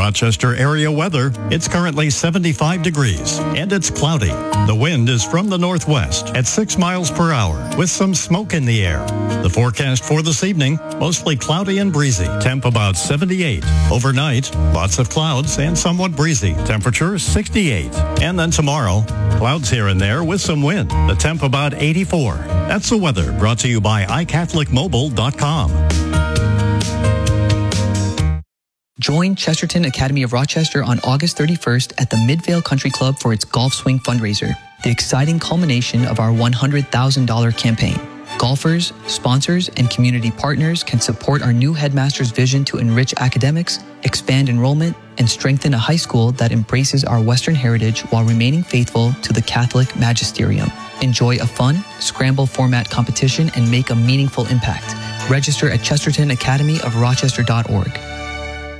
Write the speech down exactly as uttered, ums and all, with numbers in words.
Rochester area weather. It's currently seventy-five degrees and it's cloudy. The wind is from the northwest at six miles per hour with some smoke in the air. The forecast for this evening, mostly cloudy and breezy. Temp about seventy-eight. Overnight, lots of clouds and somewhat breezy. Temperature sixty-eight. And then tomorrow, clouds here and there with some wind. The temp about eighty-four. That's the weather brought to you by i catholic mobile dot com. Join Chesterton Academy of Rochester on August thirty-first at the Midvale Country Club for its Golf Swing fundraiser, the exciting culmination of our one hundred thousand dollars campaign. Golfers, sponsors, and community partners can support our new headmaster's vision to enrich academics, expand enrollment, and strengthen a high school that embraces our Western heritage while remaining faithful to the Catholic magisterium. Enjoy a fun, scramble format competition and make a meaningful impact. Register at chesterton academy of rochester dot org.